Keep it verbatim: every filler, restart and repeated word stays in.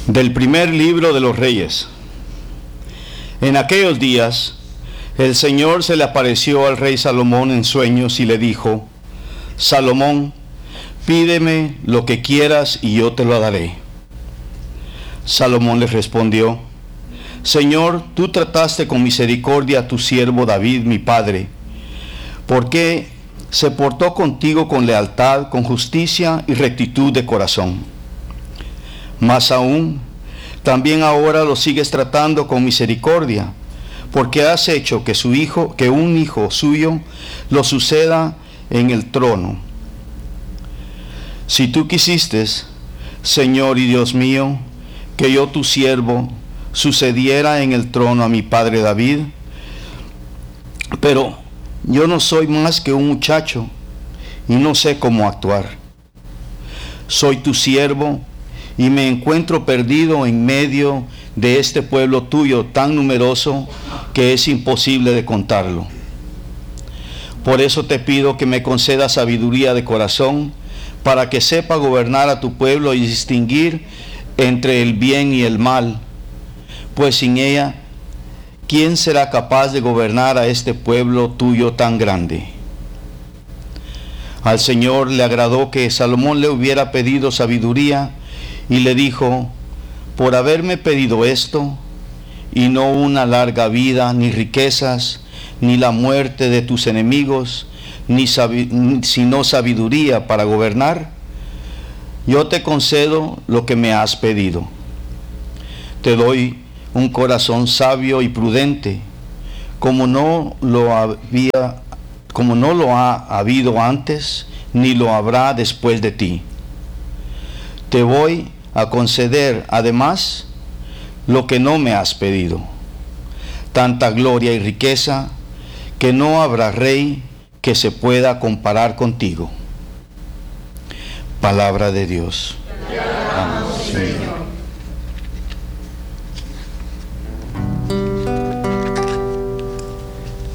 Del primer libro de los Reyes. En aquellos días, el Señor se le apareció al rey Salomón en sueños y le dijo: Salomón, pídeme lo que quieras y yo te lo daré. Salomón le respondió: Señor, tú trataste con misericordia a tu siervo David, mi padre, porque se portó contigo con lealtad, con justicia y rectitud de corazón. Más aún, también ahora lo sigues tratando con misericordia, porque has hecho que su hijo, que un hijo suyo lo suceda en el trono. Si tú quisiste, Señor y Dios mío, que yo tu siervo sucediera en el trono a mi padre David, pero yo no soy más que un muchacho y no sé cómo actuar. Soy tu siervo y me encuentro perdido en medio de este pueblo tuyo tan numeroso que es imposible de contarlo. Por eso te pido que me concedas sabiduría de corazón para que sepa gobernar a tu pueblo y distinguir entre el bien y el mal, pues sin ella, ¿quién será capaz de gobernar a este pueblo tuyo tan grande? Al Señor le agradó que Salomón le hubiera pedido sabiduría y le dijo: por haberme pedido esto, y no una larga vida, ni riquezas, ni la muerte de tus enemigos, ni sabi- sino sabiduría para gobernar, yo te concedo lo que me has pedido. Te doy un corazón sabio y prudente, como no lo había, como no lo ha habido antes, ni lo habrá después de ti. Te voy a conceder, además, lo que no me has pedido, tanta gloria y riqueza que no habrá rey que se pueda comparar contigo. Palabra de Dios. Amén.